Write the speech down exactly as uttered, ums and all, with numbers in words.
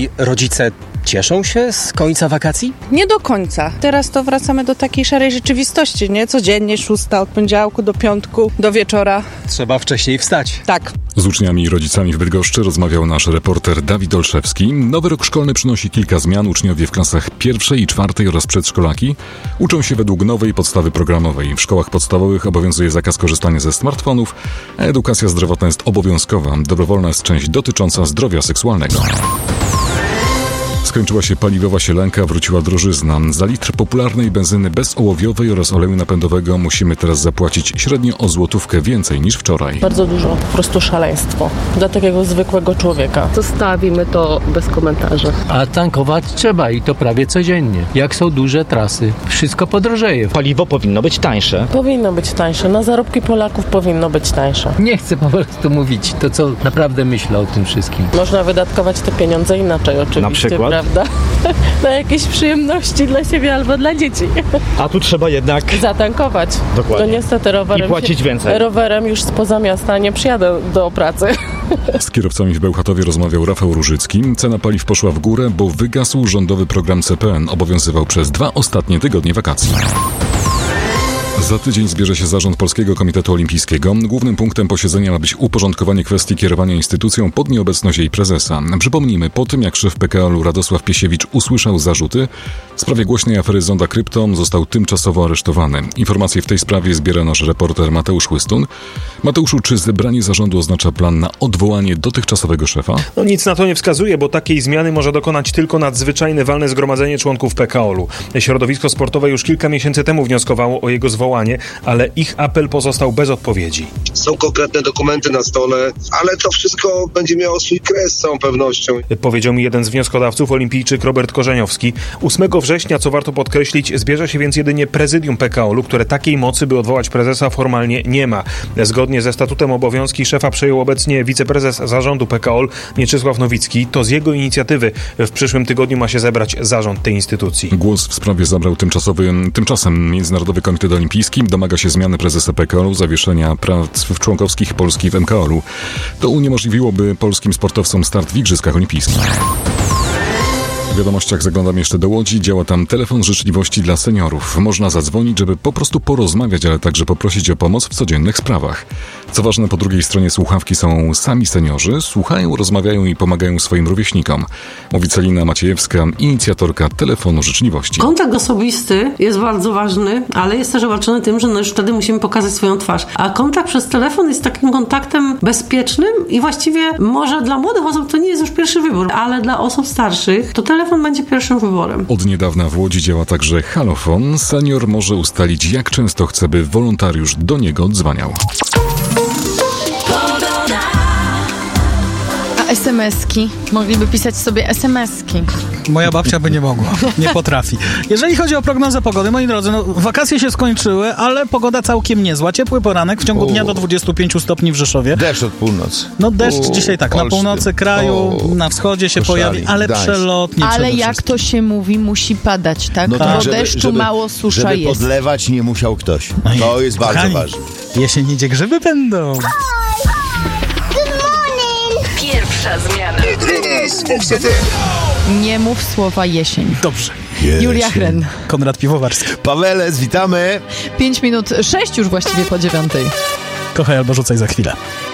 I rodzice cieszą się z końca wakacji? Nie do końca. Teraz to wracamy do takiej szarej rzeczywistości, nie? Codziennie szósta, od poniedziałku do piątku, do wieczora. Trzeba wcześniej wstać. Tak. Z uczniami i rodzicami w Bydgoszczy rozmawiał nasz reporter Dawid Olszewski. Nowy rok szkolny przynosi kilka zmian. Uczniowie w klasach pierwszej i czwartej oraz przedszkolaki uczą się według nowej podstawy programowej. W szkołach podstawowych obowiązuje zakaz korzystania ze smartfonów, a edukacja zdrowotna jest obowiązkowa. Dobrowolna jest część dotycząca zdrowia seksualnego. Skończyła się paliwowa sielanka, wróciła drożyzna. Za litr popularnej benzyny bezołowiowej oraz oleju napędowego musimy teraz zapłacić średnio o złotówkę więcej niż wczoraj. Bardzo dużo, po prostu szaleństwo dla takiego zwykłego człowieka. Zostawimy to bez komentarzy. A tankować trzeba i to prawie codziennie. Jak są duże trasy, wszystko podrożeje. Paliwo powinno być tańsze. Powinno być tańsze. Na zarobki Polaków powinno być tańsze. Nie chcę po prostu mówić to, co naprawdę myślę o tym wszystkim. Można wydatkować te pieniądze inaczej oczywiście. Na przykład? Prawda? Na jakieś przyjemności dla siebie albo dla dzieci. A tu trzeba jednak zatankować. Dokładnie. To niestety rowerem I płacić się, więcej. Rowerem już spoza miasta nie przyjadę do pracy. Z kierowcami w Bełchatowie rozmawiał Rafał Różycki. Cena paliw poszła w górę, bo wygasł rządowy program C P N. Obowiązywał przez dwa ostatnie tygodnie wakacji. Za tydzień zbierze się zarząd Polskiego Komitetu Olimpijskiego. Głównym punktem posiedzenia ma być uporządkowanie kwestii kierowania instytucją pod nieobecność jej prezesa. Przypomnijmy, po tym jak szef P K O-u Radosław Piesiewicz usłyszał zarzuty, w sprawie głośnej afery Zonda Krypto został tymczasowo aresztowany. Informacje w tej sprawie zbiera nasz reporter Mateusz Chłystun. Mateuszu, czy zebranie zarządu oznacza plan na odwołanie dotychczasowego szefa? No nic na to nie wskazuje, bo takiej zmiany może dokonać tylko nadzwyczajne walne zgromadzenie członków P K O-u. Środowisko sportowe już kilka miesięcy temu wnioskowało o jego zwołanie, ale ich apel pozostał bez odpowiedzi. Są konkretne dokumenty na stole, ale to wszystko będzie miało swój kres z całą pewnością. Powiedział mi jeden z wnioskodawców, olimpijczyk Robert Korzeniowski. ósmego września, co warto podkreślić, zbierze się więc jedynie prezydium P K O-u, które takiej mocy, by odwołać prezesa, formalnie nie ma. Zgodnie ze statutem obowiązki szefa przejął obecnie wiceprezes zarządu P K O Mieczysław Nowicki. To z jego inicjatywy w przyszłym tygodniu ma się zebrać zarząd tej instytucji. Głos w sprawie zabrał tymczasowy, tymczasem Międzynarodowy Komitet Olimpijski. Domaga się zmiany prezesa P K O-u, zawieszenia prac członkowskich Polski w M K O-u. To uniemożliwiłoby polskim sportowcom start w Igrzyskach Olimpijskich. W wiadomościach zaglądam jeszcze do Łodzi. Działa tam telefon życzliwości dla seniorów. Można zadzwonić, żeby po prostu porozmawiać, ale także poprosić o pomoc w codziennych sprawach. Co ważne, po drugiej stronie słuchawki są sami seniorzy. Słuchają, rozmawiają i pomagają swoim rówieśnikom. Mówi Celina Maciejewska, inicjatorka telefonu życzliwości. Kontakt osobisty jest bardzo ważny, ale jest też obarczony tym, że no już wtedy musimy pokazać swoją twarz. A kontakt przez telefon jest takim kontaktem bezpiecznym i właściwie może dla młodych osób to nie jest już pierwszy wybór, ale dla osób starszych to telefon Telefon będzie pierwszym wyborem. Od niedawna w Łodzi działa także halofon. Senior może ustalić, jak często chce, by wolontariusz do niego odzwaniał. A es em eski? Mogliby pisać sobie es em eski. Moja babcia by nie mogła. Nie potrafi. Jeżeli chodzi o prognozę pogody, moi drodzy, no, wakacje się skończyły, ale pogoda całkiem niezła. Ciepły poranek, w ciągu U. dnia do dwudziestu pięciu stopni w Rzeszowie. Deszcz od północy. No deszcz U. dzisiaj tak, Olsztyn. na północy kraju, U. na wschodzie się Koszali. pojawi, ale Gdańsk. przelotnie. Ale jak to się mówi, musi padać, tak? No Bo tak, żeby, deszczu żeby, mało, susza żeby jest. Żeby podlewać nie musiał ktoś. To jest bardzo Kochani, ważne. Jesień idzie, grzyby będą. Pierwsza zmiana. Nie mów słowa jesień. Dobrze. Jesień. Julia Chren. Konrad Piwowarski. Paweles, witamy. Pięć minut, sześć już właściwie po dziewiątej. Kochaj albo rzucaj za chwilę.